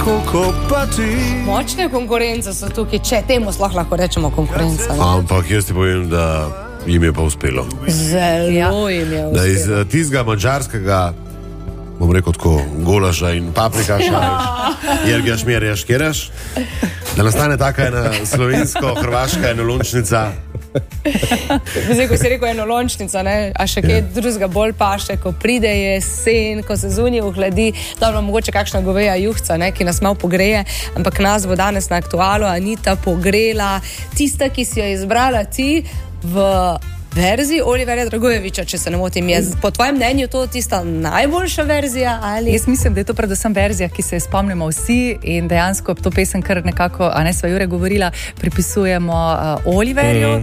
Kako pa ti? Močne konkurence so tukaj, če temu sploh lahko rečemo konkurenca. Ampak jaz ti povem, da jim je pa uspelo. Zelo jim je uspelo. Da iz tistega madžarskega, bom rekel tako, golaža in paprikaša, jergjaš, merjaš, kjeraš, da nastane taka ena slovensko-hrvaška enolončnica. Zdaj, ko si rekel enolončnica, ne? A še kaj drugega bolj paše, ko pride jesen, ko se zunaj ohladi, dobro, mogoče kakšna goveja juhca, ne? Ki nas malo pogreje, ampak nas bo danes na Aktualu Anita pogrela, tista, ki si jo izbrala ti v verziji Oliverja Dragojevića, če se ne motim. Je po tvojem mnenju to tista najboljša verzija? Ali? Jaz mislim, da je to predvsem verzija, ki se je spomnimo vsi in dejansko to pesem, kar nekako, a ne sva Jure govorila, pripisujemo Oliverju.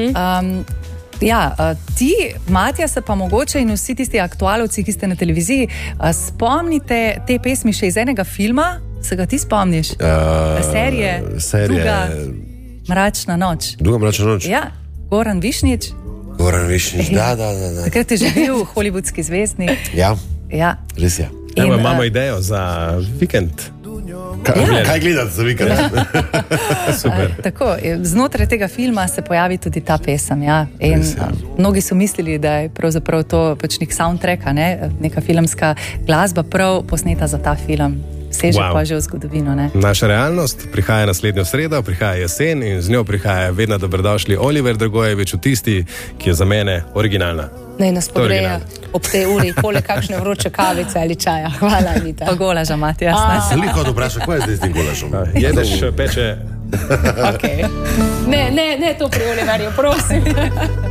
Ti, Matija, se pa mogoče in vsi tisti aktualovci, ki ste na televiziji, spomnite te pesmi še iz enega filma? Se ga ti spomniš? Serije Druga mračna noč. Druga mračna noč? Ja, Goran Višnjić. Goran Višnjić, da. Takrat je že bil hollywoodski zvezdnik. Ja, res je. Imamo idejo za vikend. Kaj gledati za vikend? Super. Tako, znotraj tega filma se pojavi tudi ta pesem. Ja. In mnogi so mislili, da je pravzaprav to pač nek soundtrack, neka filmska glasba prav posneta za ta film. Seže pa že v zgodovino. Ne? Naša realnost prihaja naslednjo sredo, prihaja jesen in z njo prihaja vedno dobrodošli Oliver Dragojević, tisti, ki je za mene originalna. Naj nas pogreja ob tej uri, poleg kakšne vroče kavice ali čaja. Hvala, Anita. Pa golaža, Matija. Veliko dobraša, kaj je zdaj s tem golažom? Jedeš, peče. Okay. Ne, to pri Oliverju, prosim.